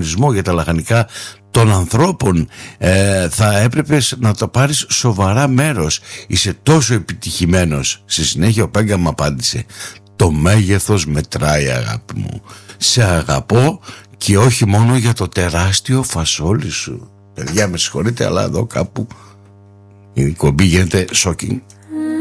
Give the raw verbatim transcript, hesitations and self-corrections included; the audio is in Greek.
ανταγωνισμό για τα λαχανικά των ανθρώπων, ε, θα έπρεπε να το πάρεις σοβαρά μέρος. Είσαι τόσο επιτυχημένος. Στη συνέχεια ο Πέγκα μου απάντησε: το μέγεθος μετράει, αγάπη μου. Σε αγαπώ και όχι μόνο για το τεράστιο φασόλι σου. Παιδιά, με συγχωρείτε, αλλά εδώ κάπου η κομπή γίνεται shocking.